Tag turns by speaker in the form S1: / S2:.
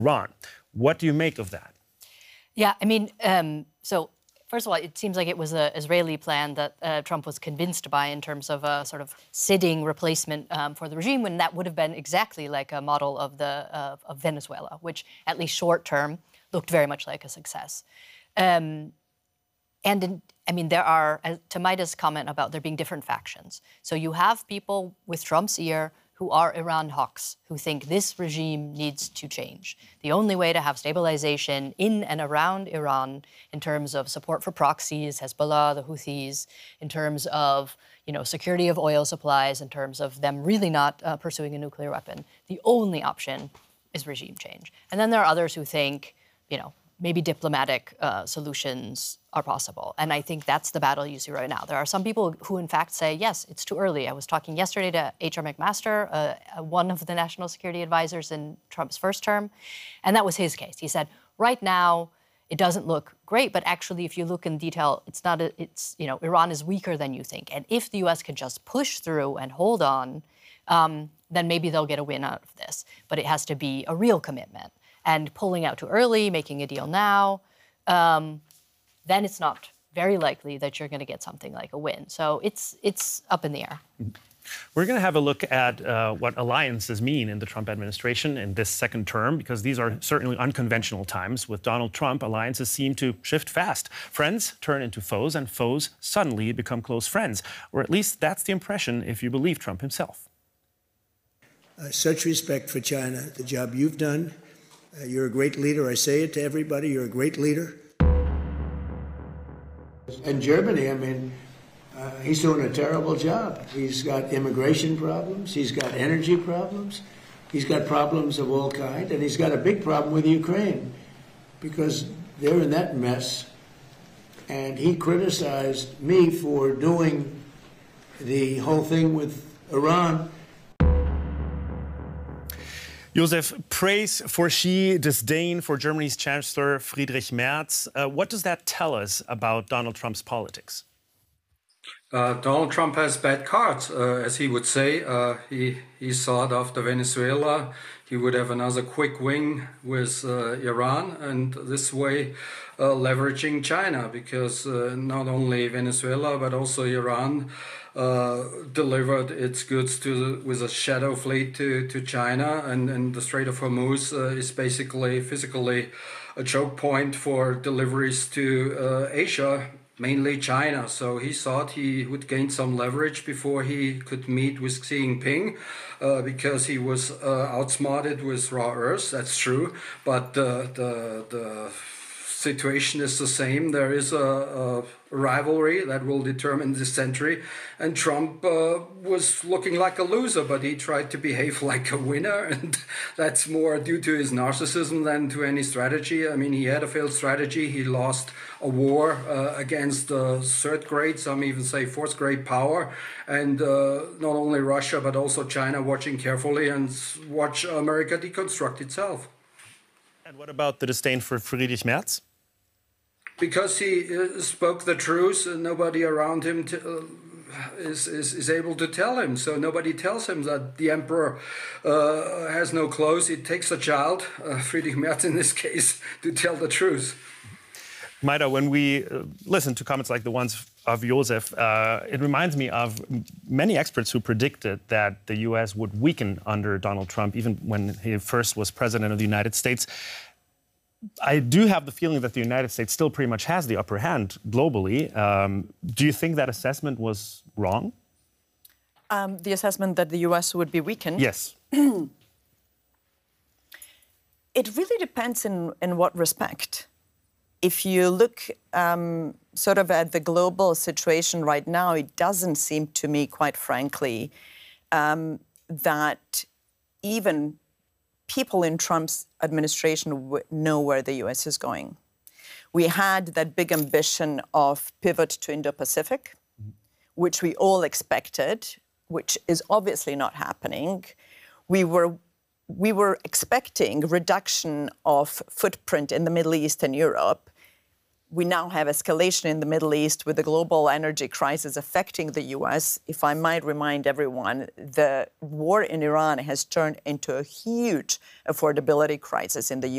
S1: Iran. What do you make of that?
S2: Yeah, I mean, so first of all, it seems like it was an Israeli plan that Trump was convinced by in terms of a sort of sitting replacement for the regime, when that would have been exactly like a model of Venezuela, which at least short term looked very much like a success. There are, to Maida's comment about there being different factions. So you have people with Trump's ear who are Iran hawks, who think this regime needs to change. The only way to have stabilization in and around Iran, in terms of support for proxies, Hezbollah, the Houthis, in terms of security of oil supplies, in terms of them really not pursuing a nuclear weapon, the only option is regime change. And then there are others who think, maybe diplomatic solutions are possible. And I think that's the battle you see right now. There are some people who, in fact, say, yes, it's too early. I was talking yesterday to H.R. McMaster, one of the national security advisors in Trump's first term, and that was his case. He said, right now, it doesn't look great, but actually, if you look in detail, Iran is weaker than you think. And if the U.S. can just push through and hold on, then maybe they'll get a win out of this. But it has to be a real commitment. And pulling out too early, making a deal now, then it's not very likely that you're going to get something like a win. So it's up in the air.
S1: We're going to have a look at what alliances mean in the Trump administration in this second term, because these are certainly unconventional times. With Donald Trump, alliances seem to shift fast. Friends turn into foes, and foes suddenly become close friends. Or at least that's the impression if you believe Trump himself.
S3: Such respect for China, the job you've done. You're a great leader. I say it to everybody. You're a great leader. And Germany, he's doing a terrible job. He's got immigration problems. He's got energy problems. He's got problems of all kinds. And he's got a big problem with Ukraine because they're in that mess. And he criticized me for doing the whole thing with Iran.
S1: Josef, praise for Xi, disdain for Germany's Chancellor Friedrich Merz. What does that tell us about Donald Trump's politics?
S4: Donald Trump has bad cards, as he would say. He thought after Venezuela he would have another quick win with Iran, and this way leveraging China, because not only Venezuela but also Iran delivered its goods with a shadow fleet to China, and the Strait of Hormuz is basically physically a choke point for deliveries to Asia, mainly China. So he thought he would gain some leverage before he could meet with Xi Jinping, because he was outsmarted with raw earths. That's true, but the situation is the same. There is a rivalry that will determine this century, and Trump was looking like a loser, but he tried to behave like a winner, and that's more due to his narcissism than to any strategy. I mean, he had a failed strategy. He lost a war against third grade, some even say fourth grade power, and not only Russia but also China watching carefully and watch America deconstruct itself.
S1: And what about the disdain for Friedrich Merz?
S4: Because he spoke the truth, and nobody around him is able to tell him. So nobody tells him that the emperor has no clothes. It takes a child, Friedrich Merz in this case, to tell the truth.
S1: Maida, when we listen to comments like the ones of Josef, it reminds me of many experts who predicted that the U.S. would weaken under Donald Trump, even when he first was president of the United States. I do have the feeling that the United States still pretty much has the upper hand globally. Do you think that assessment was wrong?
S5: The assessment that the U.S. would be weakened?
S1: Yes.
S5: It really depends in what respect. If you look sort of at the global situation right now, it doesn't seem to me, quite frankly, that even people in Trump's administration know where the U.S. is going. We had that big ambition of pivot to Indo-Pacific, which we all expected, which is obviously not happening. We were expecting reduction of footprint in the Middle East and Europe. We now have escalation in the Middle East with the global energy crisis affecting the U.S. If I might remind everyone, the war in Iran has turned into a huge affordability crisis in the